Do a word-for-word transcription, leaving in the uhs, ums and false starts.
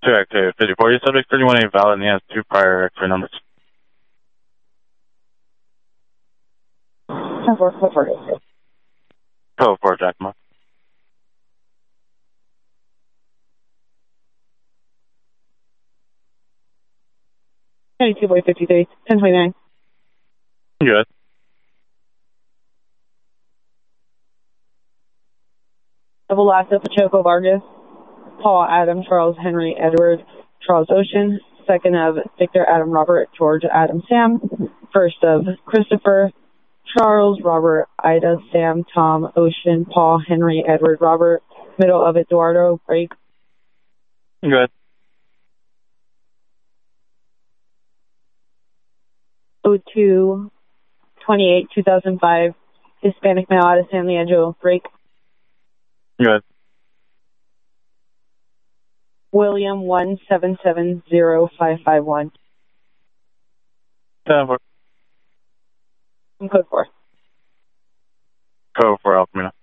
two X-ray fifty-four. Your subject thirty-one A valid and he has two prior X-ray numbers. ten four, code four, Code four, Jackma. ninety-two boy fifty-three, ten twenty-nine. Good. Double-Lassa, Pachoco Vargas, Paul Adam, Charles Henry Edward, Charles Ocean. Second of Victor Adam Robert, George Adam Sam. First of Christopher, Charles Robert Ida Sam Tom Ocean Paul Henry Edward Robert. Middle of Eduardo, break. Good. oh two twenty-eight two thousand five, Hispanic male out of San Leandro, break. Good. William one seven seven zero five five one. ten four. Code four. Code four, Alphamina.